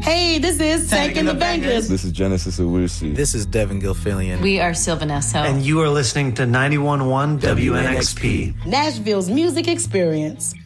Hey, this is Tank and the Bangers. This is Genesis Owusu. This is Devin Gilfillian. We are Sylvan Esso. And you are listening to 91.1 WNXP. Nashville's music experience.